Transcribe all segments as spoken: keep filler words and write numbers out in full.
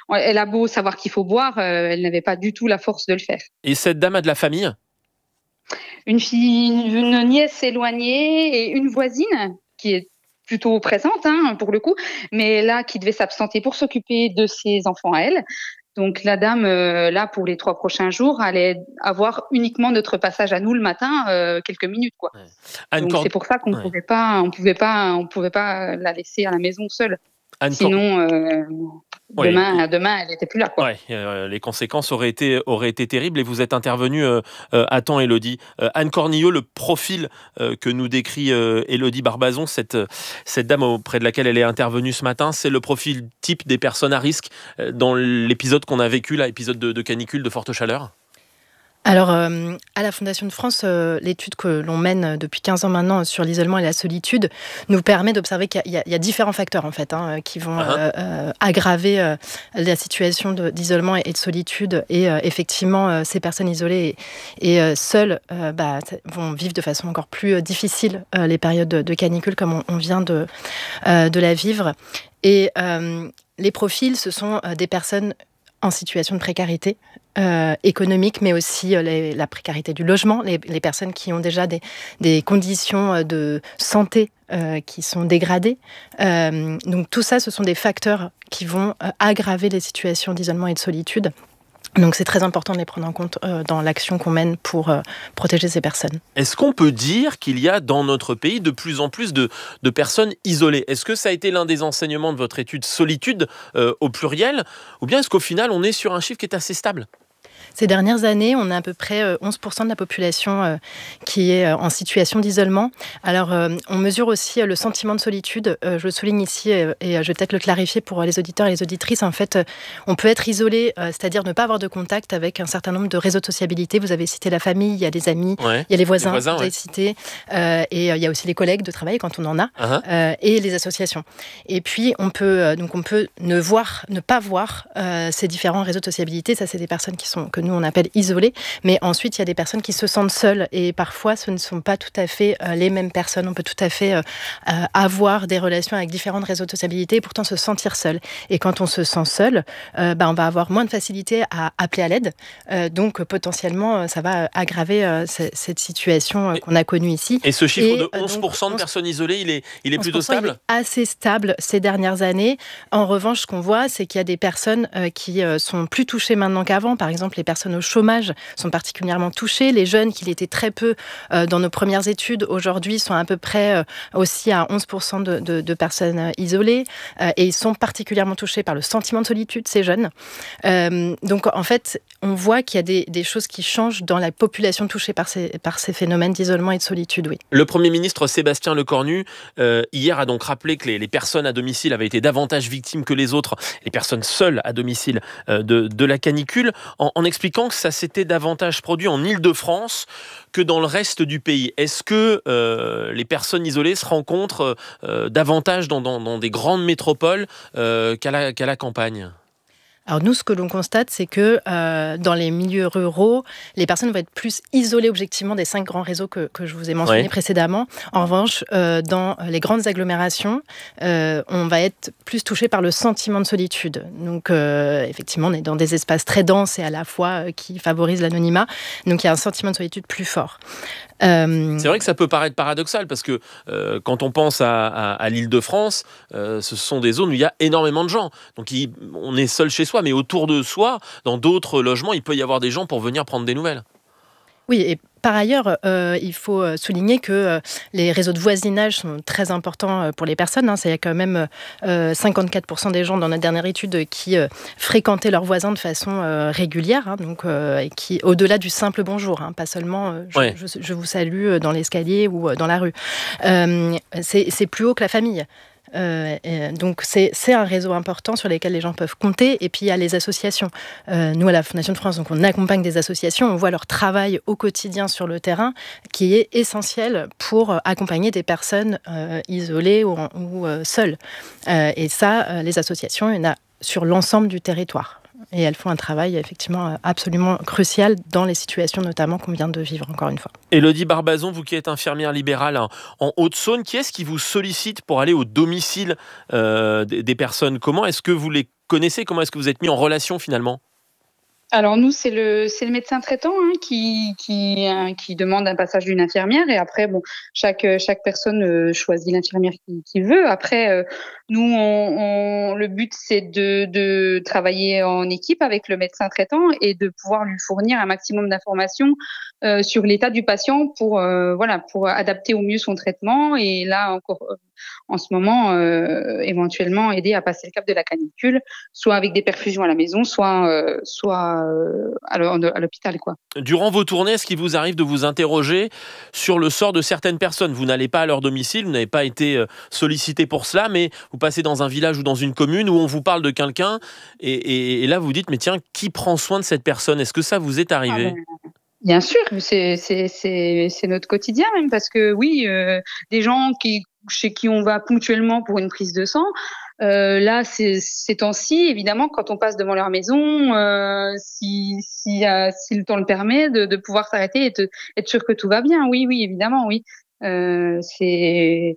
ouais, elle a beau savoir qu'il faut boire, heu, elle n'avait pas du tout la force de le faire. Et cette dame a de la famille? Une fille une nièce éloignée et une voisine qui est plutôt présente, hein, pour le coup, mais là, qui devait s'absenter pour s'occuper de ses enfants à elle. Donc la dame, heu, là, pour les trois prochains jours, allait avoir uniquement notre passage à nous le matin, heu, quelques minutes, quoi. Ouais. Anne Donc c'est Cord pour ça qu'on ouais. pouvait pas on pouvait pas on pouvait pas la laisser à la maison seule. Anne Cord Sinon, heu, oui, demain demain, elle était plus là, quoi. ouais, heu, les conséquences auraient été auraient été terribles et vous êtes intervenue, heu heu, à temps, Élodie. Heu, Anne Cornillo, le profil, heu, que nous décrit, heu, Élodie Barbazon, cette, heu, cette dame auprès de laquelle elle est intervenue ce matin, c'est le profil type des personnes à risque, heu, dans l'épisode qu'on a vécu là, épisode de de canicule, de forte chaleur? Alors, hem, à la Fondation de France, heu, l'étude que l'on mène depuis quinze ans maintenant sur l'isolement et la solitude nous permet d'observer qu'il y a il y a différents facteurs, en fait, hein, qui vont, Hein, hein. heu heu, aggraver, heu, la situation de d'isolement et de solitude et heu, effectivement, heu, ces personnes isolées et et heu, seules, heu, bah, vont vivre de façon encore plus difficile, heu, les périodes de de canicule comme on on vient de, heu, de la vivre et hem, les profils, ce sont, heu, des personnes en situation de précarité, heu, économique, mais aussi, heu, les la précarité du logement, les les personnes qui ont déjà des des conditions de santé, heu, qui sont dégradées. Hem, donc tout ça, ce sont des facteurs qui vont, heu, aggraver les situations d'isolement et de solitude. Donc c'est très important de les prendre en compte, heu, dans l'action qu'on mène pour, heu, protéger ces personnes. Est-ce qu'on peut dire qu'il y a dans notre pays de plus en plus de de personnes isolées? Est-ce que ça a été l'un des enseignements de votre étude solitude, heu, au pluriel? Ou bien est-ce qu'au final, on est sur un chiffre qui est assez stable? Ces dernières années, on a à peu près, heu, onze pour cent de la population, heu, qui est, heu, en situation d'isolement. Alors, hem, on mesure aussi le sentiment de solitude, heu, je le souligne ici, heu, et je vais peut-être le clarifier pour les auditeurs et les auditrices. En fait, heu, on peut être isolé, heu, c'est-à-dire ne pas avoir de contact avec un certain nombre de réseaux de sociabilité. Vous avez cité la famille, il y a les amis, Ouais, il y a les les voisins, voisins, vous avez ouais. cité, heu, et il y a aussi les collègues de travail quand on en a, Hein, hein. heu, et les associations. Et puis on peut, heu, donc on peut ne voir ne pas voir, heu, ces différents réseaux de sociabilité. Ça, c'est des personnes qui sont que nous on appelle isolées. Mais ensuite, il y a des personnes qui se sentent seules et parfois, ce ne sont pas tout à fait euh, les mêmes personnes. On peut tout à fait euh, euh, avoir des relations avec différents réseaux de sociabilité et pourtant se sentir seul. Et quand on se sent seul, euh, bah, on va avoir moins de facilité à appeler à l'aide. Euh, donc, potentiellement, ça va aggraver euh, c- cette situation euh, Et qu'on a connue ici. et ce chiffre Et de euh, onze donc, pour cent de onze personnes isolées, il est il est plutôt onze pour cent, il est stable? assez stable ces dernières années. En revanche, ce qu'on voit, c'est qu'il y a des personnes euh, qui euh, sont plus touchées maintenant qu'avant. Par exemple, les personnes au chômage sont particulièrement touchées. Les jeunes, qui l'étaient très peu euh, dans nos premières études, aujourd'hui sont à peu près euh, aussi à onze pour cent de, de, de personnes euh, isolées. Euh, et ils sont particulièrement touchés par le sentiment de solitude, ces jeunes. Euh, donc, en fait, on voit qu'il y a des, des choses qui changent dans la population touchée par ces, par ces phénomènes d'isolement et de solitude, oui. Le Premier ministre Sébastien Lecornu, euh, hier, a donc rappelé que les, les personnes à domicile avaient été davantage victimes que les autres, les personnes seules à domicile, euh, de, de la canicule, en, en expliquant que ça s'était davantage produit en Île-de-France que dans le reste du pays. Est-ce que euh, les personnes isolées se rencontrent euh, davantage dans, dans- dans des grandes métropoles euh, qu'à la, qu'à la campagne? Alors nous, ce que l'on constate, c'est que euh, dans les milieux ruraux, les personnes vont être plus isolées objectivement des cinq grands réseaux que, que je vous ai mentionnés Ouais. précédemment. En revanche, euh, dans les grandes agglomérations, euh, on va être plus touché par le sentiment de solitude. Donc euh, effectivement, on est dans des espaces très denses et à la fois euh, qui favorisent l'anonymat. Donc il y a un sentiment de solitude plus fort. Euh, C'est vrai que ça peut paraître paradoxal parce que euh, quand on pense à, à- à l'Île-de-France, euh, ce sont des zones où il y a énormément de gens. Donc il- on est seul chez soi, mais autour de soi, dans d'autres logements, il peut y avoir des gens pour venir prendre des nouvelles. Oui, et par ailleurs, euh, il faut euh, souligner que euh, les réseaux de voisinage sont très importants euh, pour les personnes, hein. C'est quand même euh, cinquante-quatre pour cent des gens dans notre dernière étude qui euh, fréquentaient leurs voisins de façon euh, régulière, hein, donc, euh, et qui, au-delà du simple bonjour, hein, pas seulement euh, je, Ouais. je, je vous salue dans l'escalier ou euh, dans la rue. Euh, c'est, c'est plus haut que la famille. Euh, et donc c'est, c'est un réseau important sur lequel les gens peuvent compter. Et puis il y a les associations. Euh, nous à la Fondation de France, donc on accompagne des associations, on voit leur travail au quotidien sur le terrain qui est essentiel pour euh, accompagner des personnes euh, isolées ou, ou euh, seules. Euh, et ça, euh, les associations, il y en a sur l'ensemble du territoire. Et elles font un travail effectivement absolument crucial dans les situations notamment qu'on vient de vivre, encore une fois. Élodie Barbazon, vous qui êtes infirmière libérale en, en Haute-Saône, qui est-ce qui vous sollicite pour aller au domicile euh, des, des personnes? Comment est-ce que vous les connaissez? Comment est-ce que vous êtes mis en relation finalement? Alors nous, c'est le c'est le médecin traitant, hein, qui qui, hein, qui demande un passage d'une infirmière et après bon, chaque, heu, chaque personne, heu, choisit l'infirmière qu'il qu'il veut. Après, heu, nous on on le but c'est de de travailler en équipe avec le médecin traitant et de pouvoir lui fournir un maximum d'informations, heu, sur l'état du patient pour, heu, voilà, pour adapter au mieux son traitement et là encore, heu, en ce moment, heu, éventuellement aider à passer le cap de la canicule, soit avec des perfusions à la maison, soit, heu, soit, heu, à l'hô à l'hôpital, quoi. Durant vos tournées, est-ce qu'il vous arrive de vous interroger sur le sort de certaines personnes? Vous n'allez pas à leur domicile, vous n'avez pas été, heu, sollicité pour cela, mais vous passez dans un village ou dans une commune où on vous parle de quelqu'un et et et là vous dites: «Mais tiens, qui prend soin de cette personne?» Est-ce que ça vous est Ah ben, arrivé? bien sûr, c'est c'est c'est c'est notre quotidien même parce que oui, heu, des gens qui chez qui on va ponctuellement pour une prise de sang, heu, là, ces ces temps-ci, évidemment, quand on passe devant leur maison, heu, si si, heu, si le temps le permet, de de pouvoir s'arrêter et de être sûr que tout va bien. Oui, oui, évidemment, oui. Heu, c'est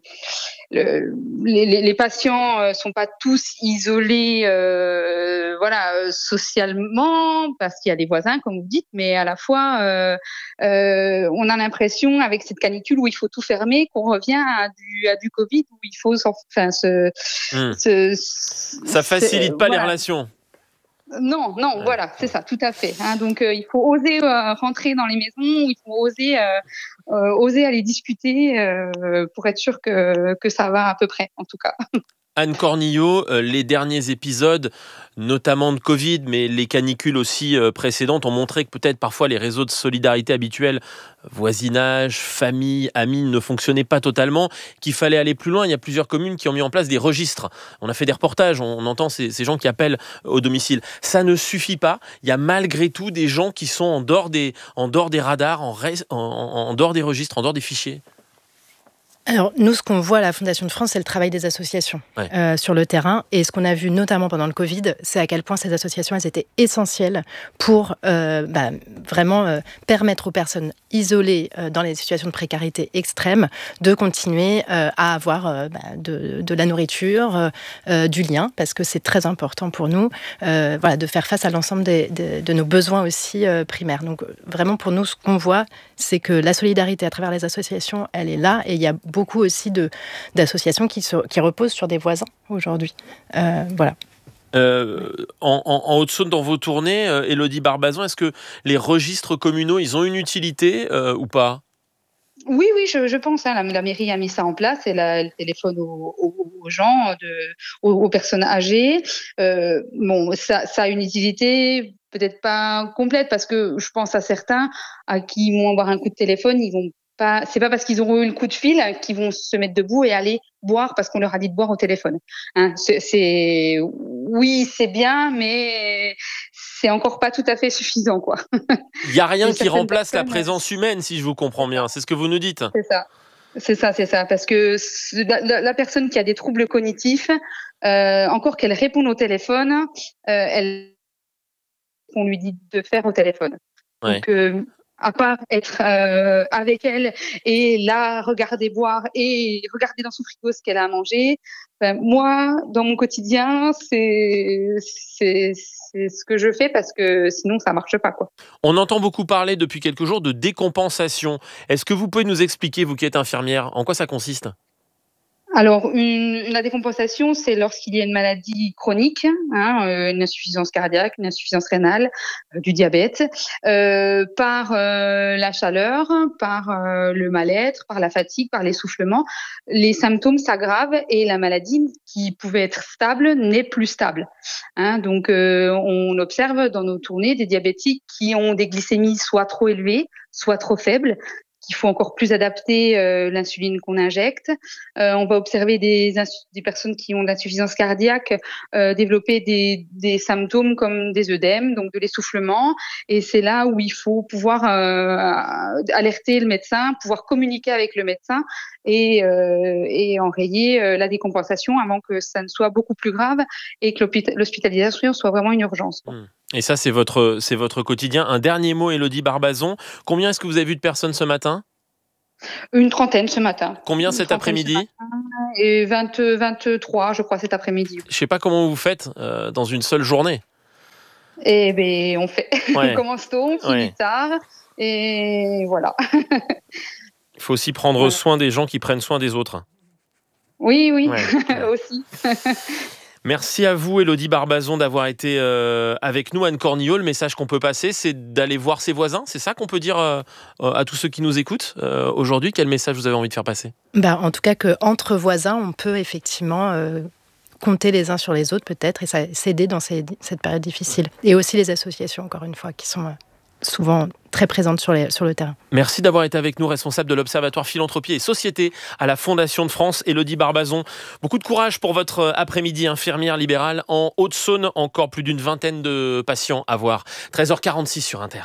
le les les les patients, heu, sont pas tous isolés, heu, voilà, heu, socialement, parce qu'il y a des voisins, comme vous dites, mais à la fois, heu heu, on a l'impression, avec cette canicule où il faut tout fermer, qu'on revient à du à du covid où il faut s'enf enfin se Mmh. se Ça se facilite pas les voilà. relations? Non, non, Ouais, voilà, c'est ouais. ça, tout à fait, hein, donc heu, il faut oser, heu, rentrer dans les maisons, il faut oser, heu heu, oser aller discuter, heu, pour être sûr que que ça va à peu près, en tout cas. Anne Cornillo, heu, les derniers épisodes, notamment de Covid, mais les canicules aussi, heu, précédentes, ont montré que peut-être parfois les réseaux de solidarité habituels, voisinage, famille, amis, ne fonctionnaient pas totalement, qu'il fallait aller plus loin. Il y a plusieurs communes qui ont mis en place des registres. On a fait des reportages, on entend ces ces gens qui appellent au domicile. Ça ne suffit pas. Il y a malgré tout des gens qui sont en dehors des en dehors des radars, en res en en en dehors des registres, en dehors des fichiers. Alors, nous, ce qu'on voit à la Fondation de France, c'est le travail des associations Ouais. euh, sur le terrain. Et ce qu'on a vu notamment pendant le Covid, c'est à quel point ces associations, elles étaient essentielles pour euh, bah, vraiment euh, permettre aux personnes isolées euh, dans les situations de précarité extrême de continuer euh, à avoir euh, bah, de, de la nourriture, euh, euh, du lien, parce que c'est très important pour nous, euh, voilà, de faire face à l'ensemble des, des, de nos besoins aussi euh, primaires. Donc, vraiment, pour nous, ce qu'on voit, c'est que la solidarité à travers les associations, elle est là, et il y a beaucoup aussi de, d'associations qui, se, qui reposent sur des voisins aujourd'hui. Euh, voilà. Euh, en, en, en Haute-Saône, dans vos tournées, euh, Élodie Barbazan, est-ce que les registres communaux, ils ont une utilité euh, ou pas? Oui, oui, je je pense, hein, la la mairie a mis ça en place, elle a elle téléphone aux aux aux gens, de aux aux personnes âgées. Heu, bon, ça ça a une utilité peut-être pas complète parce que je pense à certains à qui vont avoir un coup de téléphone, ils vont pas c'est pas parce qu'ils auront eu le coup de fil qu'ils vont se mettre debout et aller boire parce qu'on leur a dit de boire au téléphone, hein. C'est c'est oui, c'est bien, mais c'est encore pas tout à fait suffisant, quoi. Il n'y a Et rien qui certaines remplace la personnes, heu présence humaine, si je vous comprends bien. C'est ce que vous nous dites. c'est ça. C'est ça, c'est ça, parce que c la la la personne qui a des troubles cognitifs, heu, encore qu'elle réponde au téléphone, heu, elle qu'on lui dit de faire au téléphone. Ouais. Donc, heu, à part être, heu, avec elle et la regarder boire et regarder dans son frigo ce qu'elle a à manger, enfin moi, dans mon quotidien, c'est c'est c'est ce que je fais parce que sinon ça marche pas, quoi. On entend beaucoup parler depuis quelques jours de décompensation. Est-ce que vous pouvez nous expliquer, vous qui êtes infirmière, en quoi ça consiste? Alors, une, la décompensation, c'est lorsqu'il y a une maladie chronique, hein, euh, une insuffisance cardiaque, une insuffisance rénale, euh, du diabète, euh, par euh, la chaleur, par euh, le mal-être, par la fatigue, par l'essoufflement. Les symptômes s'aggravent et la maladie, qui pouvait être stable, n'est plus stable. Hein, donc, euh, on observe dans nos tournées des diabétiques qui ont des glycémies soit trop élevées, soit trop faibles, qu'il faut encore plus adapter euh, l'insuline qu'on injecte. Euh, on va observer des, des personnes qui ont de l'insuffisance cardiaque euh, développer des, des symptômes comme des œdèmes, donc de l'essoufflement. Et c'est là où il faut pouvoir euh, alerter le médecin, pouvoir communiquer avec le médecin et, euh, et enrayer euh, la décompensation avant que ça ne soit beaucoup plus grave et que l'hospitalisation soit vraiment une urgence, quoi. Hmm. Et ça, c'est votre, c'est votre quotidien. Un dernier mot, Élodie Barbazon. Combien est-ce que vous avez vu de personnes ce matin? Une trentaine ce matin. Combien Une cet après-midi ? Et vingt, vingt-trois, je crois, cet après-midi. Je ne sais pas comment vous faites euh, dans une seule journée. Eh bien, on fait. Ouais. On commence tôt, on finit Ouais. tard. Et voilà. Il faut aussi prendre Ouais. soin des gens qui prennent soin des autres. Oui, oui, Ouais, ouais. aussi. Merci à vous, Élodie Barbazon, d'avoir été euh, avec nous. Anne Cornillot, le message qu'on peut passer, c'est d'aller voir ses voisins. C'est ça qu'on peut dire euh, à tous ceux qui nous écoutent euh, aujourd'hui. Quel message vous avez envie de faire passer ? Bah, en tout cas, qu'entre voisins, on peut effectivement euh, compter les uns sur les autres, peut-être, et ça, s'aider dans ces, cette période difficile. Et aussi les associations, encore une fois, qui sont euh, souvent très présentes sur, les, sur le terrain. Merci d'avoir été avec nous, responsable de l'Observatoire Philanthropie et Société à la Fondation de France, Élodie Barbazon. Beaucoup de courage pour votre après-midi, infirmière libérale en Haute-Saône. Encore plus d'une vingtaine de patients à voir. treize heures quarante-six sur Inter.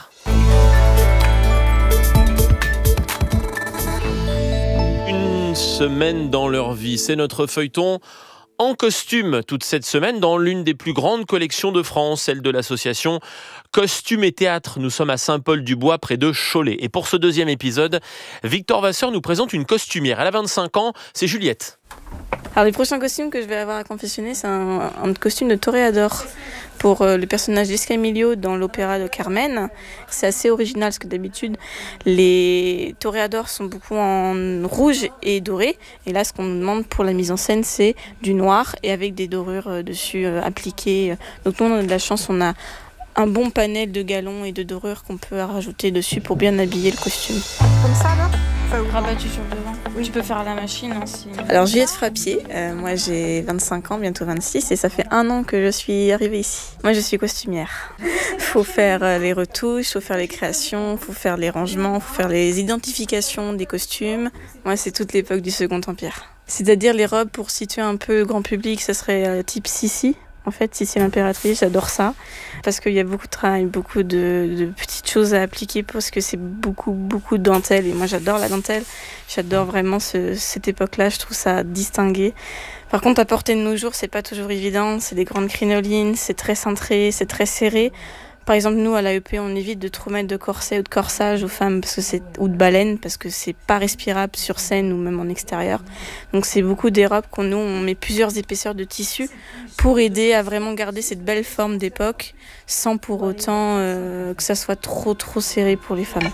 Une semaine dans leur vie, c'est notre feuilleton en costume toute cette semaine dans l'une des plus grandes collections de France, celle de l'association Costumes et Théâtre. Nous sommes à Saint-Paul-du-Bois, près de Cholet. Et pour ce deuxième épisode, Victor Vasseur nous présente une costumière. Elle a vingt-cinq ans, c'est Juliette. Alors les prochains costumes que je vais avoir à confectionner, c'est un, un costume de toréador pour euh, le personnage d'Escamillo dans l'opéra de Carmen. C'est assez original parce que d'habitude les toréadors sont beaucoup en rouge et doré. Et là, ce qu'on nous demande pour la mise en scène, c'est du noir et avec des dorures euh, dessus euh, appliquées. Donc nous, on a de la chance, on a un bon panel de galons et de dorures qu'on peut rajouter dessus pour bien habiller le costume. Comme ça là ? Enfin, Rabattu sur le devant. Oui, tu peux faire à la machine aussi. Alors Juliette Frappier, euh, moi j'ai vingt-cinq ans, bientôt vingt-six, et ça fait un an que je suis arrivée ici. Moi je suis costumière. Faut faire euh, les retouches, faut faire les créations, faut faire les rangements, faut faire les identifications des costumes. Moi c'est toute l'époque du Second Empire. C'est-à-dire les robes pour situer un peu grand public, ça serait euh, type Sissi. En fait, Sissi l'impératrice, j'adore ça, parce qu'il y a beaucoup de travail, beaucoup de, de petites choses à appliquer, parce que c'est beaucoup, beaucoup de dentelle, et moi j'adore la dentelle, j'adore vraiment ce, cette époque-là, je trouve ça distingué. Par contre, à porter de nos jours, c'est pas toujours évident, c'est des grandes crinolines, c'est très cintré, c'est très serré. Par exemple, nous, à l'A E P, on évite de trop mettre de corset ou de corsage aux femmes parce que c'est, ou de baleine parce que c'est pas respirable sur scène ou même en extérieur. Donc, c'est beaucoup des robes qu'on nous, on met plusieurs épaisseurs de tissu pour aider à vraiment garder cette belle forme d'époque sans pour autant euh, que ça soit trop, trop serré pour les femmes.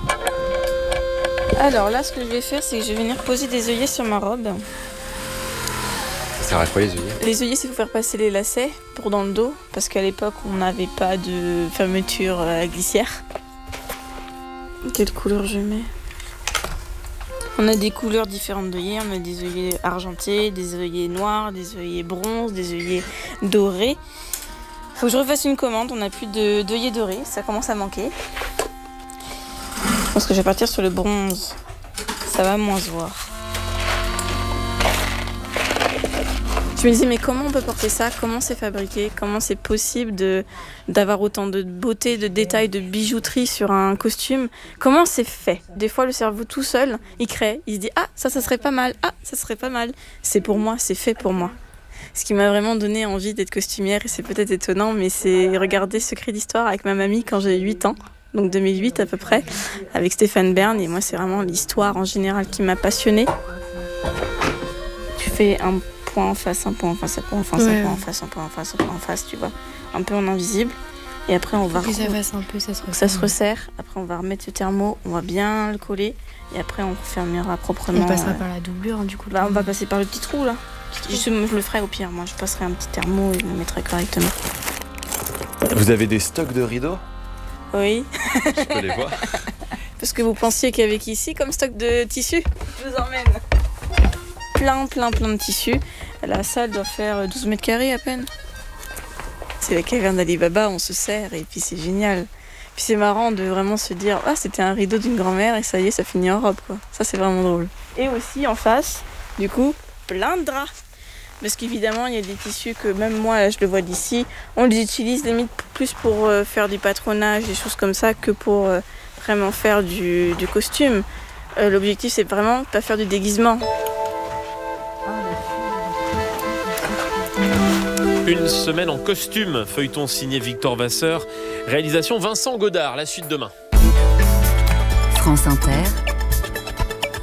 Alors là, ce que je vais faire, c'est que je vais venir poser des œillets sur ma robe. Ça sert à quoi les œillets ? Les œillets, c'est pour faire passer les lacets pour dans le dos, parce qu'à l'époque, on n'avait pas de fermeture à glissière. Quelle couleur je mets ? On a des couleurs différentes d'œillets. On a des œillets argentés, des œillets noirs, des œillets bronze, des œillets dorés. Faut que je refasse une commande. On n'a plus de, d'œillets dorés. Ça commence à manquer. Je pense que je vais partir sur le bronze. Ça va moins se voir. Je me disais, mais comment on peut porter ça ? Comment c'est fabriqué ? Comment c'est possible de, d'avoir autant de beauté, de détails, de bijouterie sur un costume ? Comment c'est fait ? Des fois, le cerveau tout seul, il crée, il se dit « Ah, ça, ça serait pas mal. Ah, ça serait pas mal. » C'est pour moi, c'est fait pour moi. Ce qui m'a vraiment donné envie d'être costumière, et c'est peut-être étonnant, mais c'est regarder Secret d'Histoire avec ma mamie quand j'ai huit ans. Donc deux mille huit à peu près, avec Stéphane Bern. Et moi, c'est vraiment l'histoire en général qui m'a passionnée. Tu fais un point en face, un point en face, un point en face, ouais. un point en face, un point en face, un point en face, tu vois. Un peu en invisible. Et après, on va... Que ça fasse un peu, ça se resserre. Ça se resserre. Après, on va remettre le thermo, on va bien le coller. Et après, on fermera proprement. On passera euh... par la doublure, du coup. Bah, on va passer par le petit trou, là. Je, je le ferai au pire, moi. Je passerai un petit thermo et je le mettrai correctement. Vous avez des stocks de rideaux ? Oui. Je peux les voir. Parce que vous pensiez qu'il y avait qu'ici comme stock de tissus ? Je vous emmène. Plein, plein, plein de tissus. La salle doit faire douze mètres carrés à peine. C'est la caverne d'Ali Baba, on se sert et puis c'est génial. Puis c'est marrant de vraiment se dire « Ah, c'était un rideau d'une grand-mère et ça y est, ça finit en robe, quoi. » Ça, c'est vraiment drôle. Et aussi, en face, du coup, plein de draps. Parce qu'évidemment, il y a des tissus que même moi, là, je le vois d'ici, on les utilise limite plus pour euh, faire du patronage, des choses comme ça, que pour euh, vraiment faire du, du costume. Euh, l'objectif, c'est vraiment pas faire du déguisement. Une semaine en costume, feuilleton signé Victor Vasseur, réalisation Vincent Godard. La suite demain. France Inter,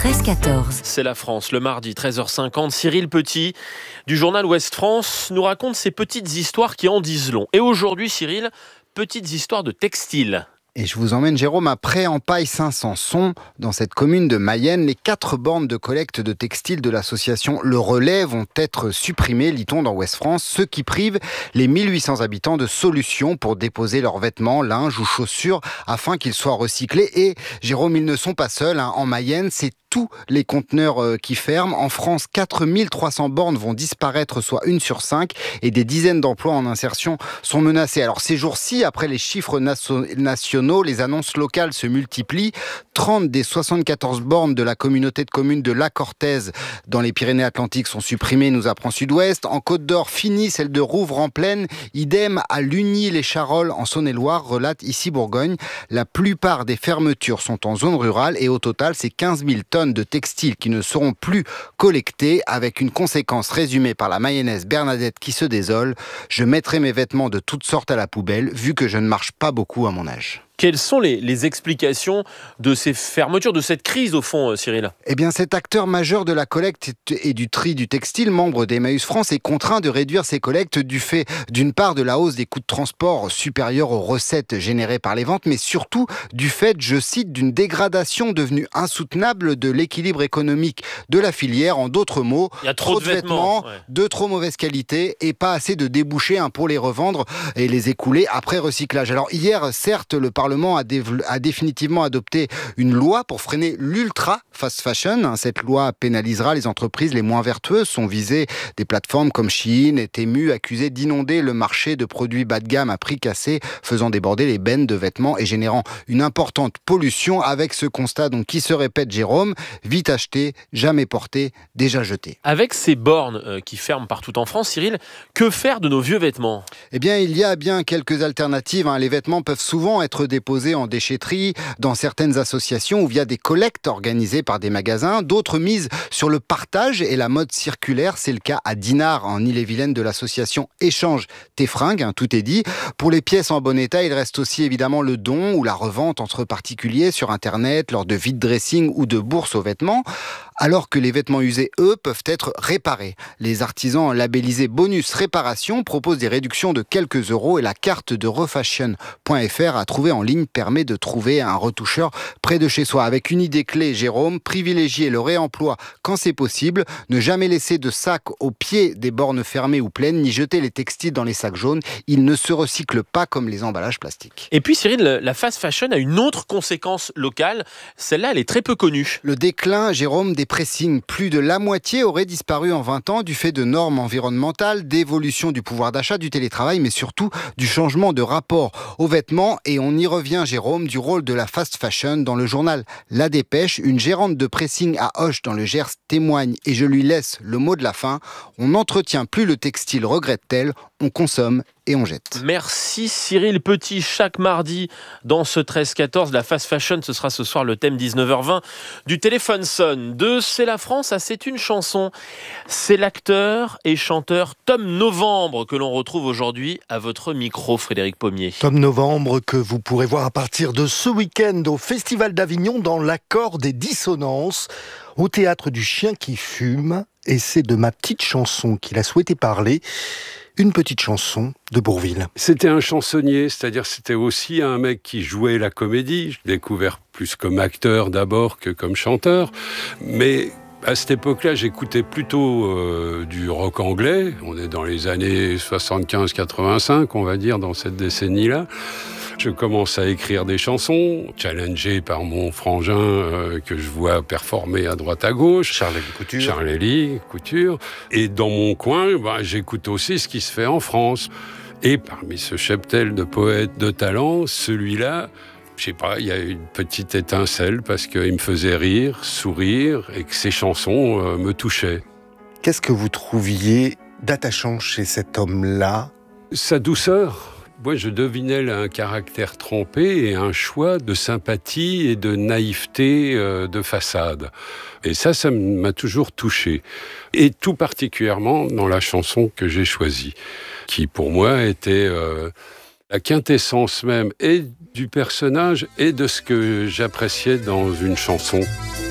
treize quatorze. C'est la France, le mardi, treize heures cinquante. Cyril Petit, du journal Ouest France, nous raconte ces petites histoires qui en disent long. Et aujourd'hui, Cyril, petites histoires de textile. Et je vous emmène, Jérôme, à Pré-en-Paille-Saint-Sanson. Dans cette commune de Mayenne, les quatre bornes de collecte de textiles de l'association Le Relais vont être supprimées, lit-on dans Ouest France, ce qui prive les mille huit cents habitants de solutions pour déposer leurs vêtements, linge ou chaussures afin qu'ils soient recyclés. Et Jérôme, ils ne sont pas seuls. Hein. En Mayenne, c'est tous les conteneurs euh, qui ferment. En France, quatre mille trois cents bornes vont disparaître, soit une sur cinq, et des dizaines d'emplois en insertion sont menacés. Alors ces jours-ci, après les chiffres naso- nationaux, les annonces locales se multiplient. trente des soixante-quatorze bornes de la communauté de communes de La Cortaise dans les Pyrénées-Atlantiques sont supprimées, nous apprend Sud-Ouest. En Côte-d'Or, fini celle de Rouvres-en-Plaine. Idem à Lugny-les-Charolles en Saône-et-Loire, relate ici Bourgogne. La plupart des fermetures sont en zone rurale et au total, c'est quinze mille tonnes de textiles qui ne seront plus collectés, avec une conséquence résumée par la mayonnaise Bernadette qui se désole. Je mettrai mes vêtements de toutes sortes à la poubelle, vu que je ne marche pas beaucoup à mon âge. Quelles sont les, les explications de ces fermetures, de cette crise au fond, Cyril ? Eh bien, cet acteur majeur de la collecte et du tri du textile, membre d'Emmaüs France, est contraint de réduire ses collectes du fait, d'une part, de la hausse des coûts de transport supérieurs aux recettes générées par les ventes, mais surtout du fait, je cite, d'une dégradation devenue insoutenable de l'équilibre économique de la filière. En d'autres mots, il y a trop, trop de, de vêtements, vêtements ouais. de trop mauvaise qualité et pas assez de débouchés hein, pour les revendre et les écouler après recyclage. Alors hier, certes, le Parlement A, dé- a définitivement adopté une loi pour freiner l'ultra fast fashion. Cette loi pénalisera les entreprises les moins vertueuses. Sont visées des plateformes comme Shein et Temu, accusées d'inonder le marché de produits bas de gamme à prix cassé, faisant déborder les bennes de vêtements et générant une importante pollution. Avec ce constat donc qui se répète, Jérôme, vite acheté, jamais porté, déjà jeté. Avec ces bornes euh, qui ferment partout en France, Cyril, que faire de nos vieux vêtements ? Eh bien, il y a bien quelques alternatives. Hein. Les vêtements peuvent souvent être déposés en déchetterie, dans certaines associations ou via des collectes organisées par des magasins. D'autres misent sur le partage et la mode circulaire. C'est le cas à Dinard, en Ille-et-Vilaine, de l'association Échange tes fringues. Hein, tout est dit. Pour les pièces en bon état, il reste aussi évidemment le don ou la revente entre particuliers sur Internet, lors de vide dressing ou de bourses aux vêtements. Alors que les vêtements usés, eux, peuvent être réparés. Les artisans labellisés Bonus Réparation proposent des réductions de quelques euros et la carte de refashion point f r à trouver en ligne permet de trouver un retoucheur près de chez soi. Avec une idée clé, Jérôme, privilégier le réemploi quand c'est possible, ne jamais laisser de sac au pied des bornes fermées ou pleines, ni jeter les textiles dans les sacs jaunes. Ils ne se recyclent pas comme les emballages plastiques. Et puis Cyril, la fast fashion a une autre conséquence locale. Celle-là, elle est très peu connue. Le déclin, Jérôme, des pressings. Plus de la moitié aurait disparu en vingt ans du fait de normes environnementales, d'évolution du pouvoir d'achat, du télétravail, mais surtout du changement de rapport aux vêtements. Et on y revient, Jérôme, du rôle de la fast fashion dans le journal La Dépêche. Une gérante de pressing à Auch dans le Gers témoigne, et je lui laisse le mot de la fin. On n'entretient plus le textile, regrette-t-elle, on consomme et on jette. Merci Cyril Petit. Chaque mardi dans ce treize quatorze, la fast fashion, ce sera ce soir le thème dix-neuf heures vingt du téléphone sonne. De C'est la France à C'est une chanson. C'est l'acteur et chanteur Tom Novembre que l'on retrouve aujourd'hui à votre micro, Frédéric Pommier. Tom Novembre que vous pourrez voir à partir de ce week-end au Festival d'Avignon dans l'accord des dissonances, au Théâtre du Chien qui fume. Et c'est de ma petite chanson qu'il a souhaité parler. Une petite chanson de Bourvil. C'était un chansonnier, c'est-à-dire c'était aussi un mec qui jouait la comédie. Je l'ai découvert plus comme acteur d'abord que comme chanteur. Mais à cette époque-là, j'écoutais plutôt euh, du rock anglais. On est dans les années soixante-quinze quatre-vingt-cinq, on va dire, dans cette décennie-là. Je commence à écrire des chansons, challengé par mon frangin euh, que je vois performer à droite à gauche. Charles-Élie Couture. Charles-Élie Couture. Et dans mon coin, bah, j'écoute aussi ce qui se fait en France. Et parmi ce cheptel de poètes de talent, celui-là, je sais pas, il y a une petite étincelle parce qu'il me faisait rire, sourire et que ses chansons euh, me touchaient. Qu'est-ce que vous trouviez d'attachant chez cet homme-là ? Sa douceur. Moi, je devinais là un caractère trempé et un choix de sympathie et de naïveté euh, de façade. Et ça, ça m'a toujours touché. Et tout particulièrement dans la chanson que j'ai choisie, qui pour moi était euh, la quintessence même et du personnage et de ce que j'appréciais dans une chanson.